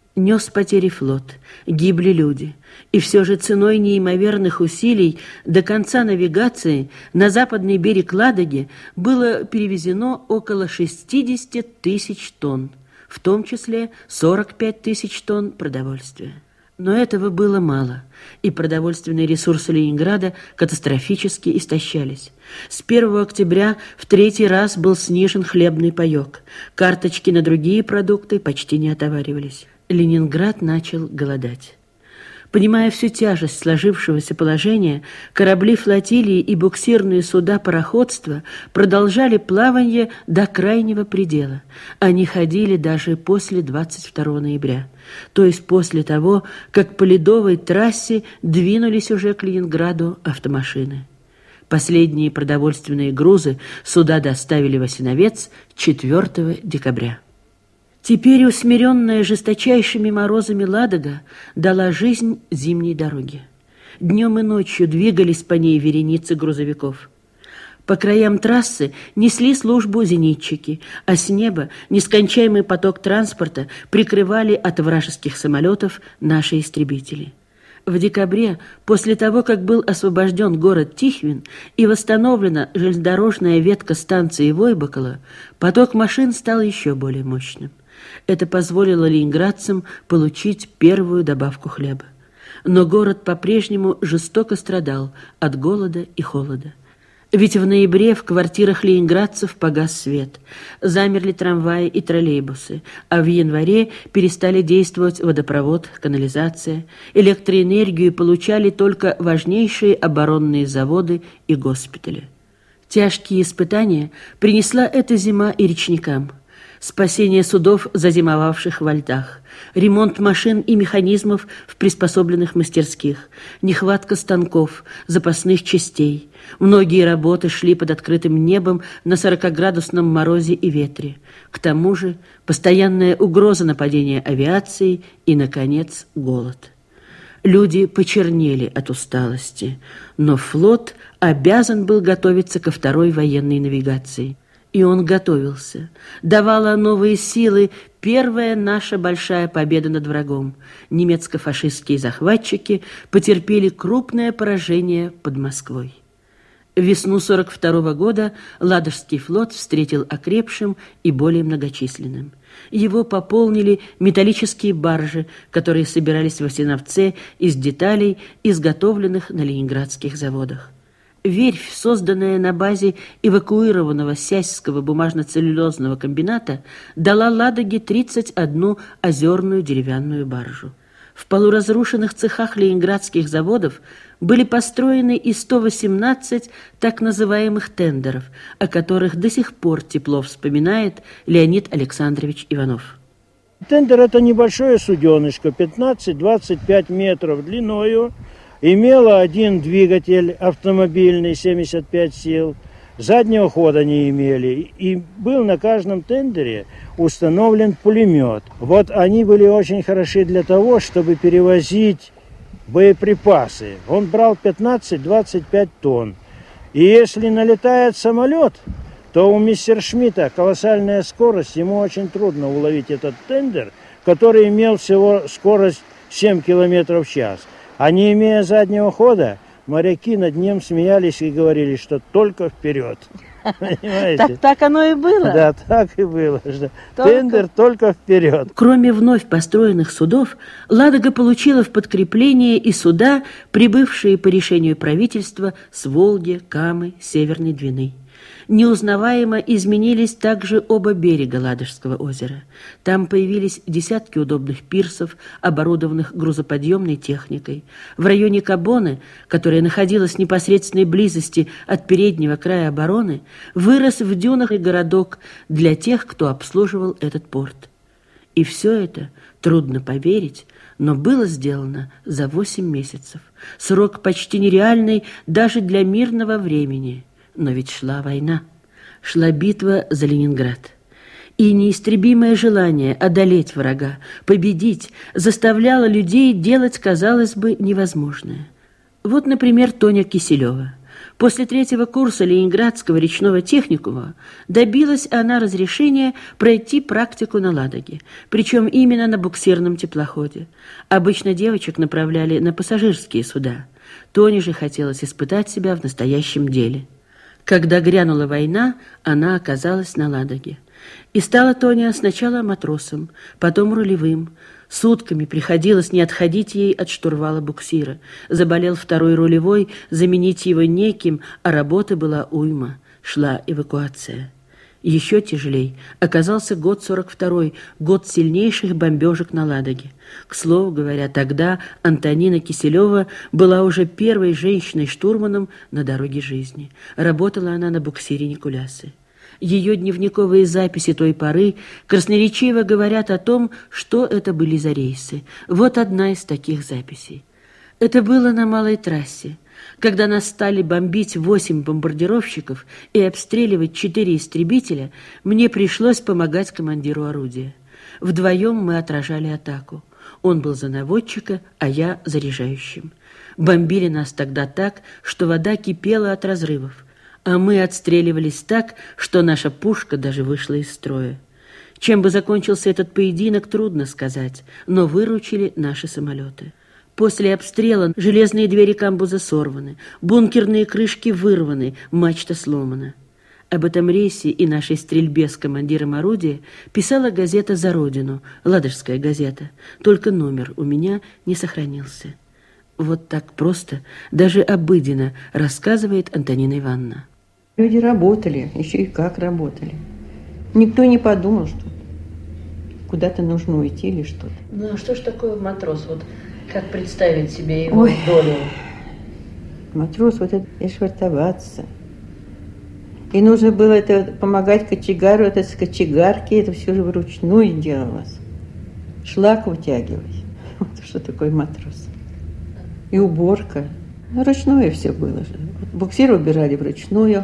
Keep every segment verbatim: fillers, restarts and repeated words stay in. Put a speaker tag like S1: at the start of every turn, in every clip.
S1: Нес потери флот, гибли люди. И все же ценой неимоверных усилий до конца навигации на западный берег Ладоги было перевезено около шестьдесят тысяч тонн, в том числе сорок пять тысяч тонн продовольствия. Но этого было мало, и продовольственные ресурсы Ленинграда катастрофически истощались. С первого октября в третий раз был снижен хлебный паёк. Карточки на другие продукты почти не отоваривались. Ленинград начал голодать. Понимая всю тяжесть сложившегося положения, корабли флотилии и буксирные суда пароходства продолжали плавание до крайнего предела. Они ходили даже после двадцать второго ноября, то есть после того, как по ледовой трассе двинулись уже к Ленинграду автомашины. Последние продовольственные грузы суда доставили в Осиновец четвёртого декабря. Теперь усмиренная жесточайшими морозами Ладога дала жизнь зимней дороге. Днем и ночью двигались по ней вереницы грузовиков. По краям трассы несли службу зенитчики, а с неба нескончаемый поток транспорта прикрывали от вражеских самолетов наши истребители. В декабре, после того, как был освобожден город Тихвин и восстановлена железнодорожная ветка станции Войбокола, поток машин стал еще более мощным. Это позволило ленинградцам получить первую добавку хлеба. Но город по-прежнему жестоко страдал от голода и холода. Ведь в ноябре в квартирах ленинградцев погас свет, замерли трамваи и троллейбусы, а в январе перестали действовать водопровод, канализация, электроэнергию получали только важнейшие оборонные заводы и госпитали. Тяжкие испытания принесла эта зима и речникам. Спасение судов, зазимовавших во льдах, ремонт машин и механизмов в приспособленных мастерских, нехватка станков, запасных частей. Многие работы шли под открытым небом на сорокаградусном морозе и ветре. К тому же постоянная угроза нападения авиации и, наконец, голод. Люди почернели от усталости, но флот обязан был готовиться ко второй военной навигации. И он готовился. Давала новые силы первая наша большая победа над врагом. Немецко-фашистские захватчики потерпели крупное поражение под Москвой. Весну сорок второго года Ладожский флот встретил окрепшим и более многочисленным. Его пополнили металлические баржи, которые собирались в Осиновце из деталей, изготовленных на ленинградских заводах. Верфь, созданная на базе эвакуированного Сясьского бумажно-целлюлозного комбината, дала Ладоге тридцать одну озерную деревянную баржу. В полуразрушенных цехах ленинградских заводов были построены и сто восемнадцать так называемых тендеров, о которых до сих пор тепло вспоминает Леонид Александрович Иванов.
S2: Тендер – это небольшое суденышко, пятнадцать-двадцать пять метров длиною, имела один двигатель автомобильный, семьдесят пять сил, заднего хода не имели. И был на каждом тендере установлен пулемет. Вот они были очень хороши для того, чтобы перевозить боеприпасы. Он брал пятнадцать-двадцать пять тонн. И если налетает самолет, то у мистера Шмидта колоссальная скорость. Ему очень трудно уловить этот тендер, который имел всего скорость семь километров в час. А не имея заднего хода, моряки над ним смеялись и говорили, что только вперед. Понимаете?
S1: Так, так оно и было?
S2: Да, так и было. Что только... Тендер только вперед.
S1: Кроме вновь построенных судов, Ладога получила в подкрепление и суда, прибывшие по решению правительства с Волги, Камы, Северной Двины. Неузнаваемо изменились также оба берега Ладожского озера. Там появились десятки удобных пирсов, оборудованных грузоподъемной техникой. В районе Кабоны, которая находилась в непосредственной близости от переднего края обороны, вырос в дюнах и городок для тех, кто обслуживал этот порт. И все это, трудно поверить, но было сделано за восемь месяцев. Срок почти нереальный даже для мирного времени. Но ведь шла война, шла битва за Ленинград. И неистребимое желание одолеть врага, победить, заставляло людей делать, казалось бы, невозможное. Вот, например, Тоня Киселева. После третьего курса Ленинградского речного техникума добилась она разрешения пройти практику на Ладоге, причем именно на буксирном теплоходе. Обычно девочек направляли на пассажирские суда. Тоне же хотелось испытать себя в настоящем деле. Когда грянула война, она оказалась на Ладоге. И стала Тоня сначала матросом, потом рулевым. Сутками приходилось не отходить ей от штурвала буксира. Заболел второй рулевой, заменить его неким, а работы была уйма. Шла эвакуация. Еще тяжелей оказался год сорок второй, год сильнейших бомбежек на Ладоге. К слову говоря, тогда Антонина Киселева была уже первой женщиной-штурманом на дороге жизни. Работала она на буксире Никулясы. Ее дневниковые записи той поры красноречиво говорят о том, что это были за рейсы. Вот одна из таких записей. Это было на малой трассе, когда нас стали бомбить восемь бомбардировщиков и обстреливать четыре истребителя. Мне пришлось помогать командиру орудия. Вдвоем мы отражали атаку. Он был за наводчика, а я заряжающим. Бомбили нас тогда так, что вода кипела от разрывов. А мы отстреливались так, что наша пушка даже вышла из строя. Чем бы закончился этот поединок, трудно сказать, но выручили наши самолеты. После обстрела железные двери камбуза сорваны, бункерные крышки вырваны, мачта сломана. Об этом рейсе и нашей стрельбе с командиром орудия писала газета «За Родину», Ладожская газета, только номер у меня не сохранился. Вот так просто, даже обыденно, рассказывает Антонина Ивановна.
S3: Люди работали, еще и как работали. Никто не подумал, что куда-то нужно уйти или что-то.
S1: Ну а что ж такое матрос? Вот как представить себе его
S3: Ой.
S1: долю?
S3: Матрос, вот это и швартоваться. И нужно было это помогать кочегару, это с кочегарки, это все же вручную делалось. Шлак вытягивать. Вот что такое матрос. И уборка. Ну, ручное все было же. Буксир убирали вручную.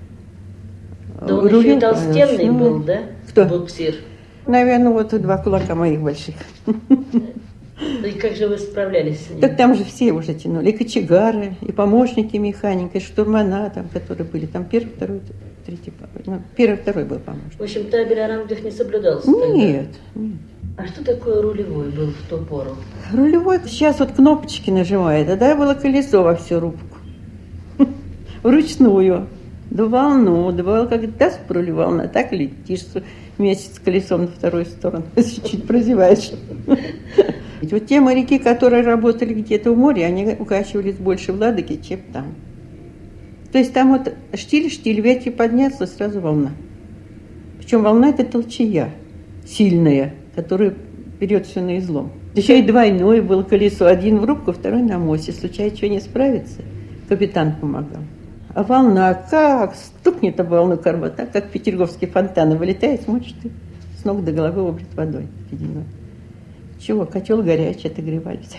S1: Да он еще и толстенный был, да?
S3: Кто?
S1: Буксир.
S3: Наверное, вот два кулака моих больших.
S1: Ну и как же вы справлялись с ним?
S3: Так там же все уже тянули. И кочегары, и помощники механика, и штурмана, там, которые были. Там первый, второй, третий. Ну, первый, второй был помощник.
S1: В общем, табель о рангах не соблюдался
S3: Нет,
S1: тогда?
S3: нет.
S1: А что такое рулевой был в ту пору?
S3: Рулевой сейчас вот кнопочки нажимает, а тогда было колесо во всю рубку. Вручную. Да волну, давал, как даст руль волна, так летишь вместе с колесом на вторую сторону, чуть прозеваешь. Вот те моряки, которые работали где-то в море, они укачивались больше в Ладоге, чем там. То есть там вот штиль-штиль, ветер поднялся, сразу волна. Причем волна это толчая, сильная, которая берет все на излом. Еще и двойное было колесо, один в рубку, второй на мосе. Случайно что не справится, капитан помогал. А волна как стукнет об волну корма, так как петерговские фонтаны вылетает, смотришь ты с ног до головы облит водой ледяной. Чего, котел горячий, отогревались.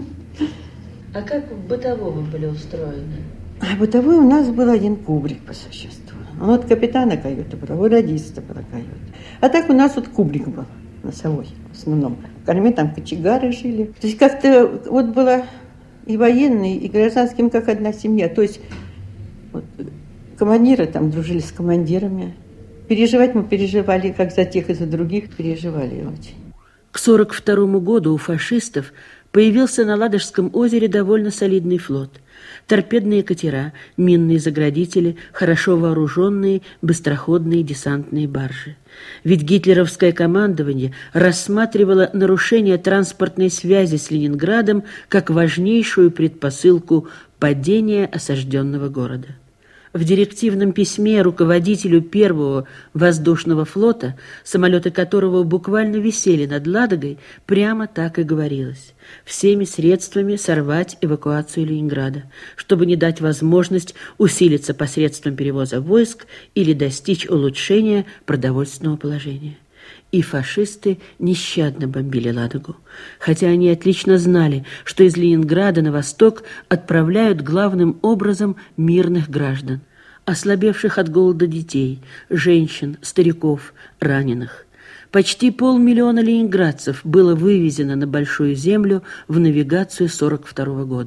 S1: А как бытового были устроены?
S3: А бытовой у нас был один кубрик по существу. Ну, вот капитана каюта была, у радиста была каюта. А так у нас вот кубрик был носовой в основном. В корме там кочегары жили. То есть как-то вот было и военный, и гражданским как одна семья. То есть вот, командиры там дружили с командирами. Переживать мы переживали, как за тех и за других переживали очень.
S1: К сорок второму году у фашистов появился на Ладожском озере довольно солидный флот. Торпедные катера, минные заградители, хорошо вооруженные быстроходные десантные баржи. Ведь гитлеровское командование рассматривало нарушение транспортной связи с Ленинградом как важнейшую предпосылку падения осажденного города. В директивном письме руководителю первого воздушного флота, самолеты которого буквально висели над Ладогой, прямо так и говорилось: всеми средствами сорвать эвакуацию Ленинграда, чтобы не дать возможность усилиться посредством перевоза войск или достичь улучшения продовольственного положения. И фашисты нещадно бомбили Ладогу, хотя они отлично знали, что из Ленинграда на восток отправляют главным образом мирных граждан, ослабевших от голода детей, женщин, стариков, раненых. Почти полмиллиона ленинградцев было вывезено на Большую Землю в навигацию сорок второго года.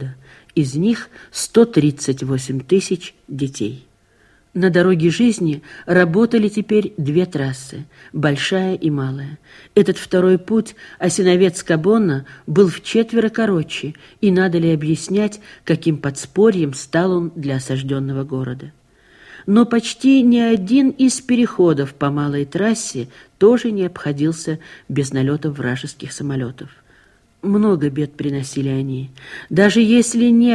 S1: из них сто тридцать восемь тысяч детей. На дороге жизни работали теперь две трассы, большая и малая. Этот второй путь Осиновец-Кабонна был вчетверо короче, и надо ли объяснять, каким подспорьем стал он для осажденного города. Но почти ни один из переходов по малой трассе тоже не обходился без налетов вражеских самолетов. Много бед приносили они. Даже если не